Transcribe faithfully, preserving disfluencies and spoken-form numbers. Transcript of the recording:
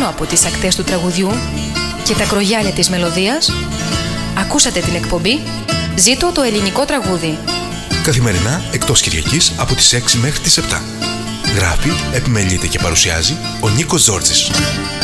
από τις ακτές του τραγουδιού και τα κρογιάλια της μελωδίας, ακούσατε την εκπομπή «Ζήτω το ελληνικό τραγούδι». Καθημερινά εκτός Κυριακής από τις έξι μέχρι τις επτά. Γράφει, επιμελείται και παρουσιάζει ο Νίκος Ζόρτζης.